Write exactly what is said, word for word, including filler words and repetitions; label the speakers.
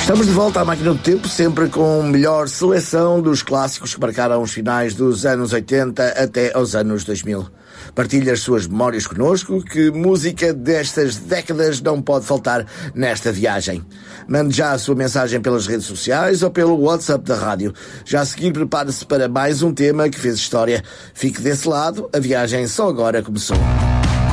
Speaker 1: Estamos de volta à máquina do tempo, sempre com melhor seleção dos clássicos que marcaram os finais dos anos oitenta até aos anos dois mil. Partilhe as suas memórias connosco, que música destas décadas não pode faltar nesta viagem. Mande já a sua mensagem pelas redes sociais ou pelo WhatsApp da rádio. Já a seguir, prepare-se para mais um tema que fez história. Fique desse lado, a viagem só agora começou.